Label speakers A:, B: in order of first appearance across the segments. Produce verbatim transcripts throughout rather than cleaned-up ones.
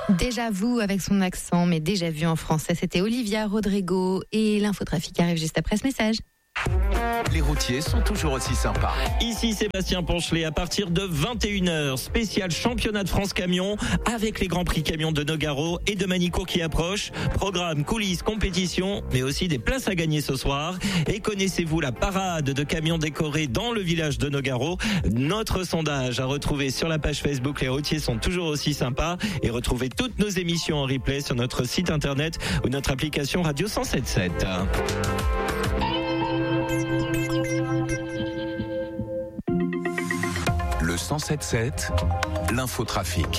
A: Déjà vous avec son accent, mais déjà vu en français. C'était Olivia Rodrigo et l'infotrafic arrive juste après ce message.
B: Les routiers sont toujours aussi sympas.
C: Ici Sébastien Ponchelet, à partir de vingt et une heures, spécial championnat de France camion avec les grands prix camions de Nogaro et de Manicourt qui approchent. Programme, coulisses, compétition, mais aussi des places à gagner ce soir. Et connaissez-vous la parade de camions décorés dans le village de Nogaro? Notre sondage à retrouver sur la page Facebook Les routiers sont toujours aussi sympas, et retrouvez toutes nos émissions en replay sur notre site internet ou notre application Radio cent sept sept.
B: Le cent sept sept, l'infotrafic.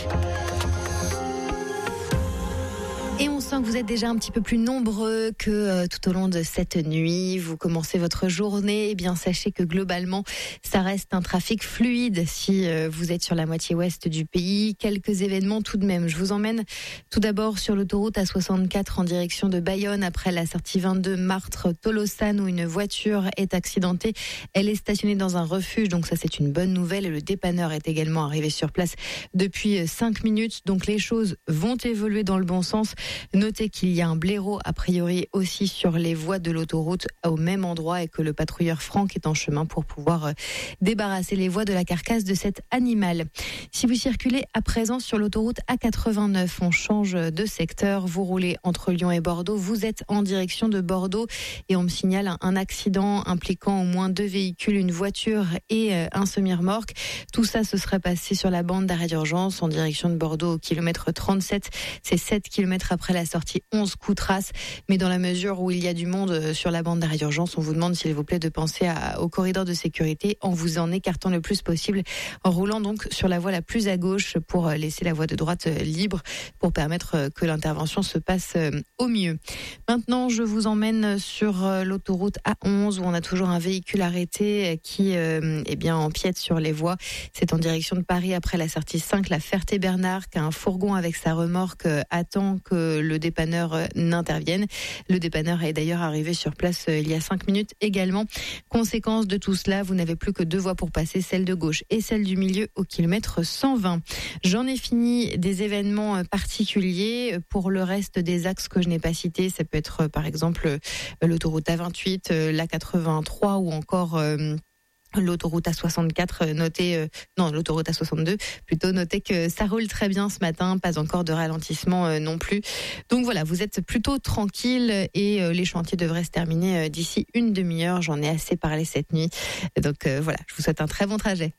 A: Et on sent que vous êtes déjà un petit peu plus nombreux que euh, tout au long de cette nuit. Vous commencez votre journée. Eh bien, sachez que globalement, ça reste un trafic fluide si euh, vous êtes sur la moitié ouest du pays. Quelques événements tout de même. Je vous emmène tout d'abord sur l'autoroute A soixante-quatre en direction de Bayonne après la sortie vingt-deux Martres-Tolosan où une voiture est accidentée. Elle est stationnée dans un refuge, donc ça c'est une bonne nouvelle. Et le dépanneur est également arrivé sur place depuis cinq minutes. Donc les choses vont évoluer dans le bon sens. Notez qu'il y a un blaireau a priori aussi sur les voies de l'autoroute au même endroit et que le patrouilleur Franck est en chemin pour pouvoir débarrasser les voies de la carcasse de cet animal. Si vous circulez à présent sur l'autoroute A quatre-vingt-neuf, on change de secteur, vous roulez entre Lyon et Bordeaux, vous êtes en direction de Bordeaux et on me signale un accident impliquant au moins deux véhicules, une voiture et un semi-remorque. Tout ça se serait passé sur la bande d'arrêt d'urgence en direction de Bordeaux au kilomètre trente-sept. C'est sept kilomètres après la sortie onze Coutras. Mais dans la mesure où il y a du monde sur la bande d'arrêt d'urgence, on vous demande s'il vous plaît de penser à, au corridor de sécurité en vous en écartant le plus possible, en roulant donc sur la voie la plus à gauche pour laisser la voie de droite libre pour permettre que l'intervention se passe au mieux. Maintenant, je vous emmène sur l'autoroute A onze où on a toujours un véhicule arrêté qui euh, eh bien, empiète sur les voies. C'est en direction de Paris après la sortie cinq, la Ferté-Bernard, qu'un fourgon avec sa remorque attend que le dépanneur n'intervienne. Le dépanneur est d'ailleurs arrivé sur place il y a cinq minutes également. Conséquence de tout cela, vous n'avez plus que deux voies pour passer, celle de gauche et celle du milieu au kilomètre cent vingt. J'en ai fini des événements particuliers. Pour le reste des axes que je n'ai pas cités, ça peut être par exemple l'autoroute A vingt-huit, l'A quatre-vingt-trois ou encore euh, l'autoroute A soixante-quatre, notez, euh, non, l'autoroute A soixante-deux, plutôt notez que ça roule très bien ce matin, pas encore de ralentissement euh, non plus. Donc voilà, vous êtes plutôt tranquille et euh, les chantiers devraient se terminer euh, d'ici une demi-heure. J'en ai assez parlé cette nuit. Donc euh, voilà, je vous souhaite un très bon trajet.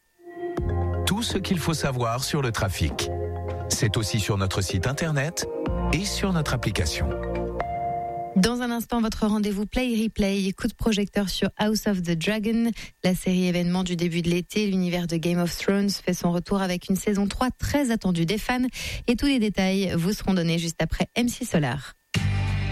B: Tout ce qu'il faut savoir sur le trafic. C'est aussi sur notre site internet et sur notre application.
A: Dans un instant, votre rendez-vous Play Replay, coup de projecteur sur House of the Dragon. La série événement du début de l'été, l'univers de Game of Thrones fait son retour avec une saison trois très attendue des fans. Et tous les détails vous seront donnés juste après M C Solar.